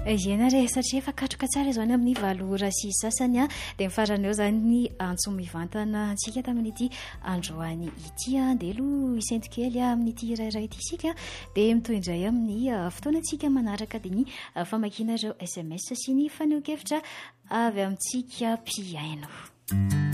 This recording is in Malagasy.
ianare satria efa katroka tsara izany amin'ny valora sy sasany a dia mifarana eo zany ny antso mivantana antsika tamin'ity androany ity a dia aloha isentokely amin'ity irairay ity isika dia mitoindray amin'ny fotoanantsika manaraka dia ny famakina ireo SMS sy ny faneho-kevitra avy amintsika mpiaino.